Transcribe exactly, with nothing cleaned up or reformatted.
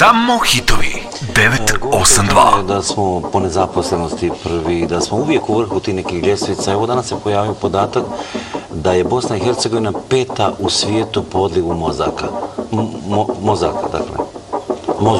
Samo hitovi devet osam dva. Da smo po nezaposlenosti prvi, da smo uvijek u vrhu tih nekih ljestvica. Evo danas se pojavio podatak da je Bosna i Hercegovina peta u svijetu po odlivu mozaka. Mo, mozaka, dakle.